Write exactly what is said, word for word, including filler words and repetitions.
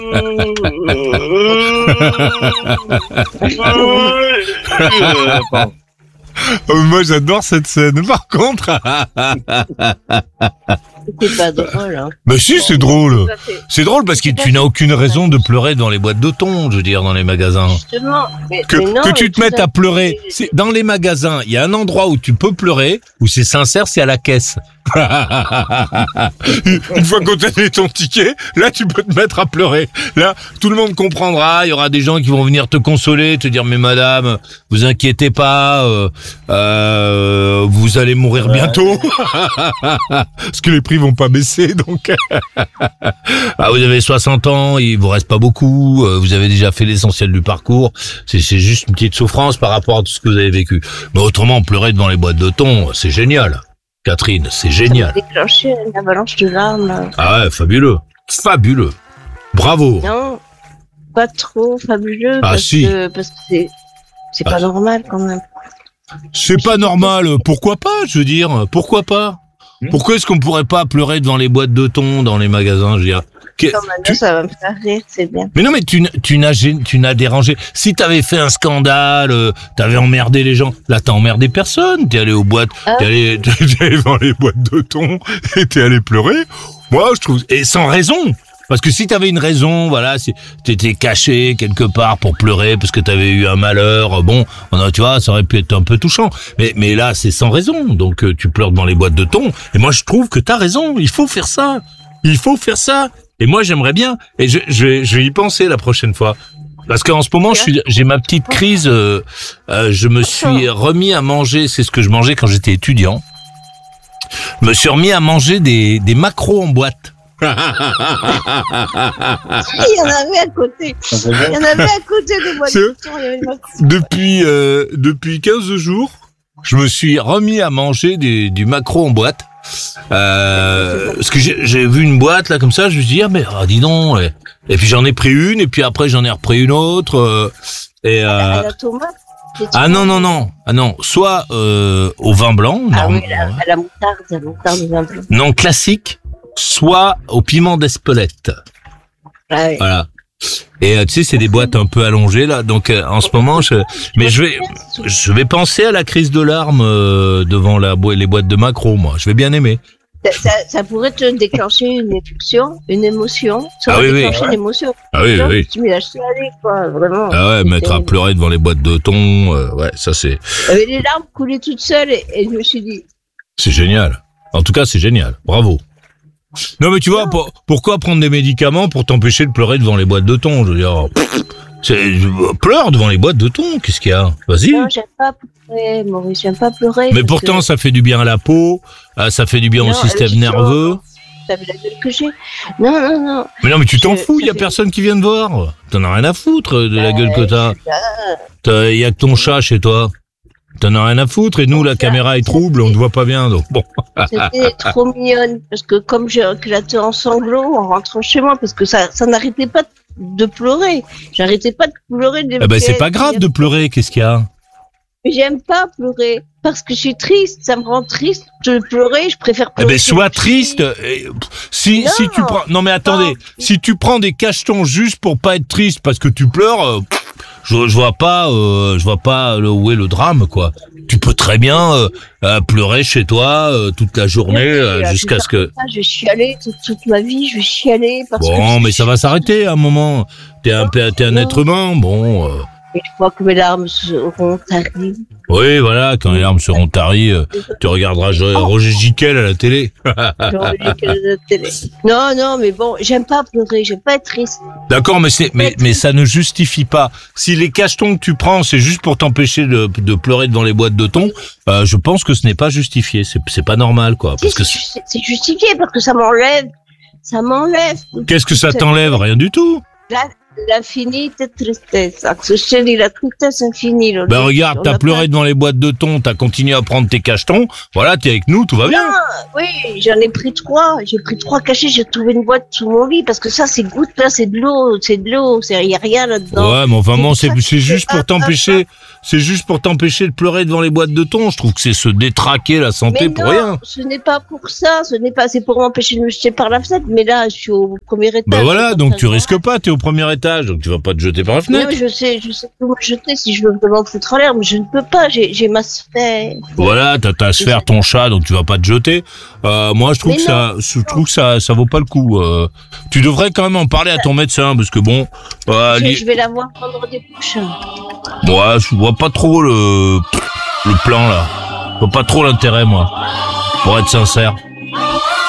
Moi, j'adore cette scène. Par contre, c'est pas drôle, hein. mais si, c'est drôle. C'est drôle parce que tu n'as aucune raison de pleurer devant les boîtes de thon, je veux dire, dans les magasins. Justement. Mais, Que, mais non, que mais tu te tout mettes à à pleurer. C'est, dans les magasins, il y a un endroit où tu peux pleurer, où c'est sincère, c'est à la caisse. Une fois qu'on t'a donné ton ticket, là, tu peux te mettre à pleurer. Là, tout le monde comprendra. Il y aura des gens qui vont venir te consoler, te dire, mais madame, vous inquiétez pas, euh, euh, vous allez mourir Ouais. bientôt. Parce que les prix vont pas baisser, donc. Ah, vous avez soixante ans, il vous reste pas beaucoup, euh, vous avez déjà fait l'essentiel du parcours. C'est, c'est juste une petite souffrance par rapport à tout ce que vous avez vécu. Mais autrement, pleurer devant les boîtes de thon, c'est génial. Catherine, c'est génial. déclencher une avalanche de larmes. Ah ouais, fabuleux. Fabuleux. Bravo. Non, pas trop fabuleux. Ah, parce si. que, parce que c'est, c'est Ah. pas normal quand même. C'est pas normal. Pourquoi pas, je veux dire. Pourquoi pas? Pourquoi est-ce qu'on pourrait pas pleurer devant les boîtes de thon dans les magasins, je veux dire? Que- Comme maintenant, tu- ça va me faire rire, c'est bien. Mais non, mais tu, n- tu n'as, gê- tu n'as dérangé. Si t'avais fait un scandale, euh, t'avais emmerdé les gens. Là, t'as emmerdé personne. T'es allé aux boîtes, Ah. t'es allé, t'es allé dans les boîtes de thon et t'es allé pleurer. Moi, je trouve, et sans raison. Parce que si t'avais une raison, voilà, si t'étais caché quelque part pour pleurer parce que t'avais eu un malheur, euh, bon, on a- tu vois, ça aurait pu être un peu touchant. Mais, mais là, c'est sans raison. Donc, euh, tu pleures devant les boîtes de thon. Et moi, je trouve que t'as raison. Il faut faire ça. Il faut faire ça. Et moi, j'aimerais bien. Et je, je, vais, je vais y penser la prochaine fois. Parce qu'en ce moment, je suis, j'ai ma petite crise. Euh, euh, je me suis remis à manger. C'est ce que je mangeais quand j'étais étudiant. Je me suis remis à manger des, des maquereaux en boîte. Il y en avait à côté. Il y en avait à côté des boîtes C'est- de thon, il y avait une boîte- Depuis, euh, depuis quinze jours, je me suis remis à manger des, du maquereau en boîte. Euh, parce que j'ai, j'ai vu une boîte là comme ça, je me suis dit, ah mais ah, dis donc. Et, et puis j'en ai pris une, et puis après j'en ai repris une autre. euh, et, À euh, la tomate. ah non, non, non. Ah non, soit euh, au vin blanc, Ah non, oui, la, à la moutarde, la moutarde de vin blanc. non classique, soit au piment d'Espelette. Ah oui. Voilà. Et euh, tu sais, c'est des boîtes un peu allongées là, donc euh, en ce moment, je, mais je vais, je vais penser à la crise de larmes euh, devant la boi- les boîtes de maquereau, moi. Je vais bien aimer. Ça, ça, ça pourrait te déclencher une émotion, une émotion. Ça Ah va oui, oui. déclencher une émotion. Ah oui, Genre, oui. Tu m'y lâches aller, quoi, vraiment. Ah ouais, mettre à C'était- pleurer devant les boîtes de thon, euh, ouais, ça c'est, J'avais les larmes coulaient toutes seules et, et je me suis dit, c'est génial. En tout cas, c'est génial. Bravo. Non mais tu vois, pour- pourquoi prendre des médicaments pour t'empêcher de pleurer devant les boîtes de thon? Je veux dire, pff, c'est, pleure devant les boîtes de thon. Qu'est-ce qu'il y a? Vas-y. non, j'aime pas pleurer, Maurice, j'aime pas pleurer. Mais parce pourtant, que ça fait du bien à la peau, euh, ça fait du bien Non, au système le sang. nerveux. t'as vu la gueule que j'ai. Non, non, non. Mais non, mais tu t'en Je- fous, il y a je- personne qui vient te voir. T'en as rien à foutre de la Euh, gueule que t'as. je suis là. T'as- Il y a que ton chat chez toi. T'en as rien à foutre et nous, la Ça, caméra est ça, trouble, on te voit pas bien, donc bon. C'était trop mignonne parce que comme j'ai éclaté en sanglots en rentrant chez moi parce que ça, ça n'arrêtait pas de pleurer. J'arrêtais pas de pleurer. De Eh ben, c'est pas grave de pleurer, qu'est-ce qu'il y a? Mais j'aime pas pleurer parce que je suis triste. Ça me rend triste de pleurer. Je préfère Eh pleurer. ben, que sois de crier. triste. Et, pff, Si, Non. si tu prends, non mais attendez, si tu prends des cachetons juste pour pas être triste parce que tu pleures, euh, pff, je, je vois pas, euh, je vois pas le, où est le drame, quoi. Tu peux très bien euh, euh, pleurer chez toi euh, toute la journée euh, Oui, jusqu'à je ce que. Ah, je vais chialer toute, toute ma vie. Je vais chialer parce que. Bon, je- mais ça va s'arrêter à un moment. T'es un, t'es un Non. être humain, bon. euh, Une fois que mes larmes seront taries. oui, voilà, quand les larmes seront taries, euh, tu regarderas Jo- Roger Giquel à la télé. j'aurais dit que la télé. Non, non, mais bon, j'aime pas pleurer. J'aime pas être triste. D'accord, mais c'est, mais, mais ça ne justifie pas. Si les cachetons que tu prends, c'est juste pour t'empêcher de, de pleurer devant les boîtes de thon, euh, je pense que ce n'est pas justifié. C'est, c'est pas normal, quoi. Parce que Si, c'est c'est justifié parce que ça m'enlève. Ça m'enlève. qu'est-ce que ça t'enlève? Rien du tout. La, l'infinité tristesse. Accescende la tristesse infinie. Là. Ben regarde, t'as pleuré devant les boîtes de thon, t'as continué à prendre tes cachetons. Voilà, t'es avec nous, tout va bien. Non, oui, j'en ai pris trois. J'ai pris trois cachets. J'ai trouvé une boîte sous mon lit parce que ça, c'est goutte là, c'est de l'eau, c'est de l'eau, c'est y a rien là-dedans. Ouais, mais enfin bon, c'est pour ça c'est que juste c'est pour pas- t'empêcher, c'est juste pour t'empêcher de pleurer devant les boîtes de thon. Je trouve que c'est se détraquer la santé Mais pour non, rien. ce n'est pas pour ça. Ce n'est pas. C'est pour m'empêcher de me jeter par la fenêtre. Mais là, je suis au premier étage. Ben voilà, comme donc ça, tu je risques pas, t'es au premier étage, donc tu vas pas te jeter par la Oui, fenêtre. oui, je sais, je sais où me jeter si je veux vraiment me foutre en l'air, mais je ne peux pas, j'ai j'ai ma sphère. Voilà, t'as ta sphère, ton chat, donc tu vas pas te jeter. Euh, moi, je trouve Mais que ça, je trouve que ça, ça vaut pas le coup. Euh, tu devrais quand même en parler à ton médecin, parce que bon, euh, Je, li- je vais la voir vendredi prochain. moi, je vois pas trop le, le plan là. Je vois pas trop l'intérêt, moi, pour être sincère.